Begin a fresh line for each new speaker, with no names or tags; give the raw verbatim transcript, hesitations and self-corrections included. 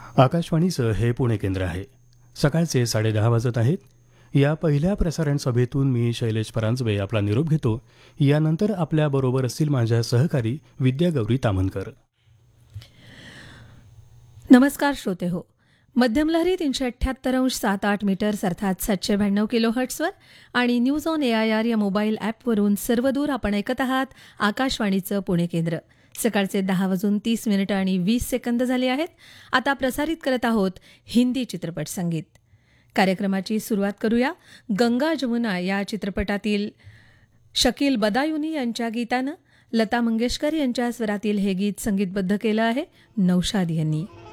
आकाशवाणीचं हे पुणे केंद्र आहे. सकाळचे साडेदहा वाजत आहेत. या पहिल्या प्रसारण सभेतून मी शैलेश परांजपे आपला निरोप घेतो. यानंतर आपल्याबरोबर असतील माझ्या सहकारी विद्यागौरी तामनकर.
नमस्कार श्रोते हो. मध्यमलहरी तीनशे अठ्ठ्याहत्तर अंश सात आठ मीटर्स अर्थात सातशे ब्याण्णव किलो हर्ट्सवर आणि news on A I R या मोबाईल ॲपवरून सर्वदूर आपण ऐकत आहात आकाशवाणीचं पुणे केंद्र. सकाळचे दहा वाजून तीस मिनिटं आणि वीस सेकंद झाले आहेत. आता प्रसारित करत आहोत हिंदी चित्रपट संगीत. कार्यक्रमाची सुरुवात करूया गंगा जमुना या चित्रपटातील शकील बदायुनी यांच्या गीतानं. लता मंगेशकर यांच्या स्वरातील हे गीत संगीतबद्ध केलं आहे नौशाद यांनी.